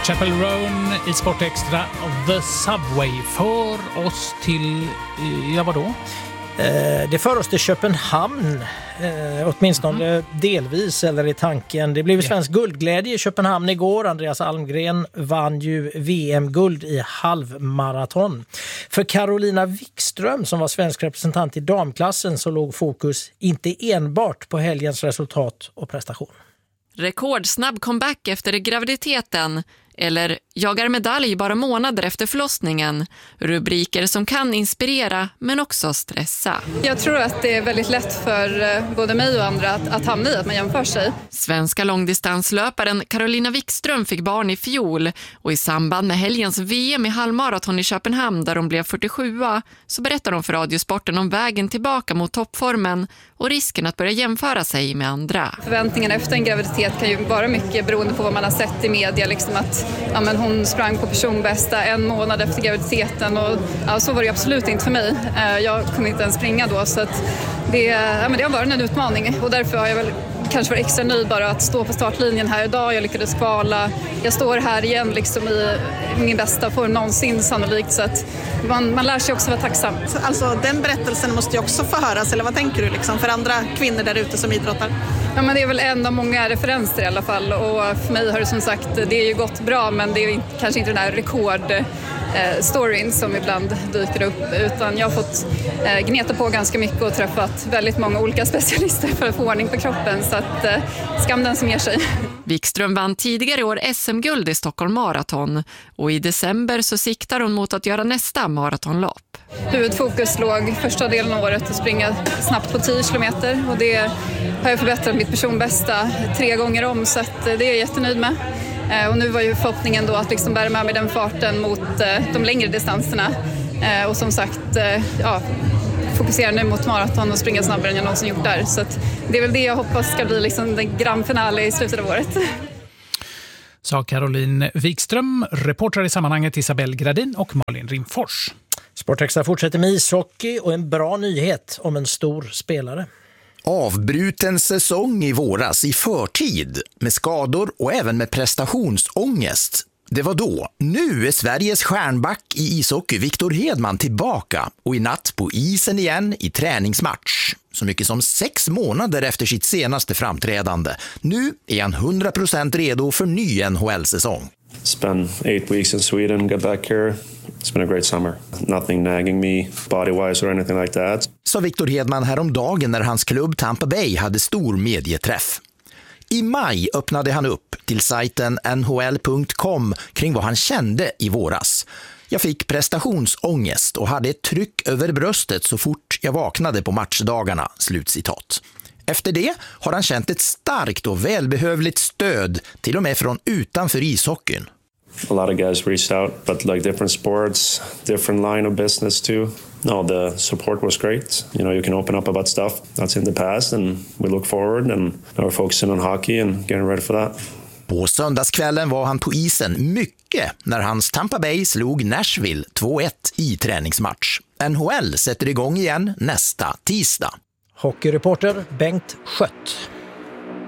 Chapel Roan i Sport Extra och The Subway för oss till, vadå? Det för oss till Köpenhamn, åtminstone delvis eller i tanken. Det blev svensk guldglädje i Köpenhamn igår. Andreas Almgren vann ju VM-guld i halvmaraton. För Carolina Wikström som var svensk representant i damklassen så låg fokus inte enbart på helgens resultat och prestation. Rekordsnabb comeback efter graviditeten eller jagar medalj bara månader efter förlossningen. Rubriker som kan inspirera men också stressa. Jag tror att det är väldigt lätt för både mig och andra att hamna i att man jämför sig. Svenska långdistanslöparen Carolina Wikström fick barn i fjol och i samband med helgens VM i halvmaraton i Köpenhamn där hon blev 47 så berättar hon för Radiosporten om vägen tillbaka mot toppformen och risken att börja jämföra sig med andra. Förväntningarna efter en graviditet kan ju vara mycket beroende på vad man har sett i media. Liksom att men hon sprang på personbästa en månad efter graviditeten och så var det absolut inte för mig. Jag kunde inte ens springa då så att det har varit en utmaning och därför har jag väl kanske varit extra nöjd bara att stå på startlinjen här idag. Jag lyckades kvala. Jag står här igen liksom i min bästa form någonsin sannolikt så att man lär sig också vara tacksam. Alltså den berättelsen måste ju också förhöras eller vad tänker du liksom för andra kvinnor där ute som idrottar? Ja, men det är väl en av många referenser i alla fall och för mig har det som sagt det är ju gått bra men det är kanske inte den här rekordstoryn som ibland dyker upp utan jag har fått gneta på ganska mycket och träffat väldigt många olika specialister för att få ordning på kroppen så att skam den som ger sig. Wikström vann tidigare i år SM-guld i Stockholm Marathon och i december så siktar hon mot att göra nästa maratonlopp. Huvudfokus låg första delen av året att springa snabbt på 10 kilometer och det har jag förbättrat mitt personbästa 3 gånger om så att det är jag jättenöjd med. Och nu var ju förhoppningen då att liksom bära med mig den farten mot de längre distanserna och som sagt fokusera nu mot maraton och springa snabbare än jag någonsin gjort där. Så att det är väl det jag hoppas ska bli liksom den grand finale i slutet av året. Sa Caroline Wikström, reportrar i sammanhanget Isabelle Gradin och Malin Rimfors. Sportextra fortsätter med ishockey och en bra nyhet om en stor spelare. Avbruten säsong i våras i förtid med skador och även med prestationsångest. Det var då. Nu är Sveriges stjärnback i ishockey Victor Hedman tillbaka och i natt på isen igen i träningsmatch. Så mycket som 6 månader efter sitt senaste framträdande. Nu är han 100% redo för ny NHL-säsong. Spent 8 weeks in Sweden, got back here. It's been a great summer. Nothing nagging me body-wise or anything like that. Sa Victor Hedman häromdagen när hans klubb Tampa Bay hade stor medieträff. I maj öppnade han upp till sajten nhl.com kring vad han kände i våras. Jag fick prestationsångest och hade ett tryck över bröstet så fort jag vaknade på matchdagarna, slutcitat. Efter det har han känt ett starkt och välbehövligt stöd till och med från utanför ishockeyn. A lot of guys reached out, but like different sports, different line of business too. No, the support was great. You know, you can open up about stuff that's in the past and we look forward and we're focusing on hockey and getting ready for that. På söndagskvällen var han på isen mycket när hans Tampa Bay slog Nashville 2-1 i träningsmatch. NHL sätter igång igen nästa tisdag. Hockeyreporter Bengt Schött.